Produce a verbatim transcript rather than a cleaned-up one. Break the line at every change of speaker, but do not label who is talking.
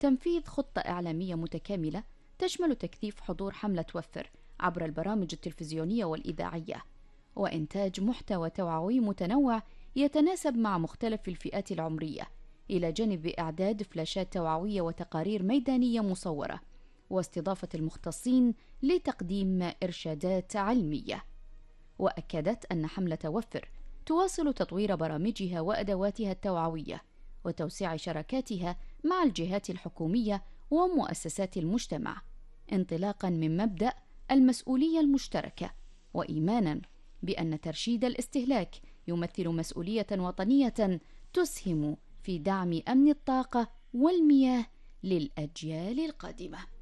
تنفيذ خطة إعلامية متكاملة تشمل تكثيف حضور حملة وفر عبر البرامج التلفزيونية والإذاعية، وإنتاج محتوى توعوي متنوع يتناسب مع مختلف الفئات العمرية، إلى جانب إعداد فلاشات توعوية وتقارير ميدانية مصورة، واستضافة المختصين لتقديم إرشادات علمية. وأكدت أن حملة وفر تواصل تطوير برامجها وأدواتها التوعوية وتوسيع شراكاتها مع الجهات الحكومية ومؤسسات المجتمع، انطلاقا من مبدأ المسؤولية المشتركة، وإيمانا بأن ترشيد الاستهلاك يمثل مسؤولية وطنية تسهم في دعم أمن الطاقة والمياه للأجيال القادمة.